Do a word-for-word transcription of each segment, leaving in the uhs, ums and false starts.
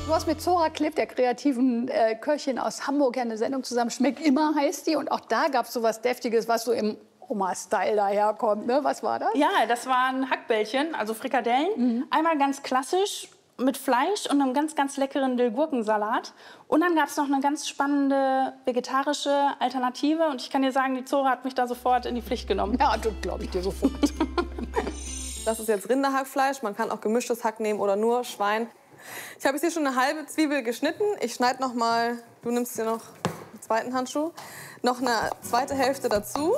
Du hast mit Zora Klipp, der kreativen äh, Köchin aus Hamburg, ja eine Sendung zusammen. Schmeckt immer heißt die. Und auch da gab es so was Deftiges, was so im Oma-Style daherkommt. Ne? Was war das? Ja, das waren Hackbällchen, also Frikadellen. Mhm. Einmal ganz klassisch mit Fleisch und einem ganz, ganz leckeren Dill-Gurkensalat. Und dann gab es noch eine ganz spannende vegetarische Alternative. Und ich kann dir sagen, die Zora hat mich da sofort in die Pflicht genommen. Ja, das glaube ich dir sofort. Das ist jetzt Rinderhackfleisch. Man kann auch gemischtes Hack nehmen oder nur Schwein. Ich habe jetzt hier schon eine halbe Zwiebel geschnitten. Ich schneide noch mal, du nimmst hier noch einen zweiten Handschuh, noch eine zweite Hälfte dazu.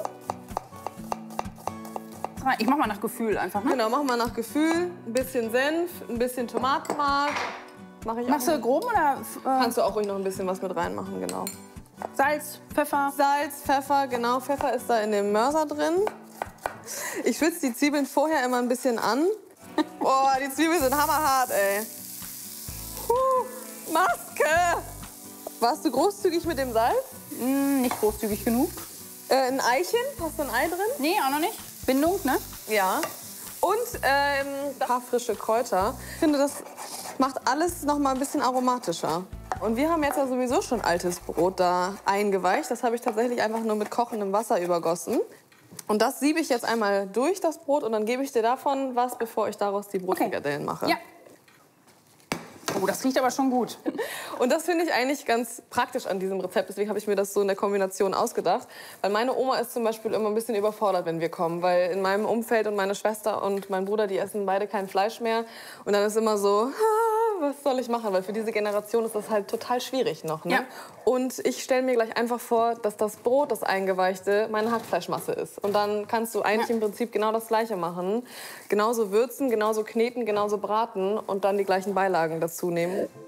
Ich mache mal nach Gefühl einfach, ne? Genau, machen wir nach Gefühl. Ein bisschen Senf, ein bisschen Tomatenmark. Mach ich Machst du grob oder? Äh Kannst du auch ruhig noch ein bisschen was mit reinmachen, genau. Salz, Pfeffer? Salz, Pfeffer, genau. Pfeffer ist da in dem Mörser drin. Ich schwitze die Zwiebeln vorher immer ein bisschen an. Boah, die Zwiebeln sind hammerhart, ey. Puh, Maske! Warst du großzügig mit dem Salz? Mm, nicht großzügig genug. Äh, ein Eichen? Hast du ein Ei drin? Nee, auch noch nicht. Bindung, ne? Ja. Und ähm, ein paar frische Kräuter. Ich finde, das macht alles noch mal ein bisschen aromatischer. Und wir haben jetzt ja sowieso schon altes Brot da eingeweicht. Das habe ich tatsächlich einfach nur mit kochendem Wasser übergossen. Und das siebe ich jetzt einmal durch, das Brot, und dann gebe ich dir davon was, bevor ich daraus die Brotfrikadellen mache. Ja. Oh, das riecht aber schon gut. Und das finde ich eigentlich ganz praktisch an diesem Rezept. Deswegen habe ich mir das so in der Kombination ausgedacht. Weil meine Oma ist zum Beispiel immer ein bisschen überfordert, wenn wir kommen. Weil in meinem Umfeld und meine Schwester und mein Bruder, die essen beide kein Fleisch mehr. Und dann ist immer so, ah, was soll ich machen? Weil für diese Generation ist das halt total schwierig noch. Ne? Ja. Und ich stelle mir gleich einfach vor, dass das Brot, das Eingeweichte, meine Hackfleischmasse ist. Und dann kannst du eigentlich Ja. im Prinzip genau das Gleiche machen. Genauso würzen, genauso kneten, genauso braten und dann die gleichen Beilagen dazu nehmen.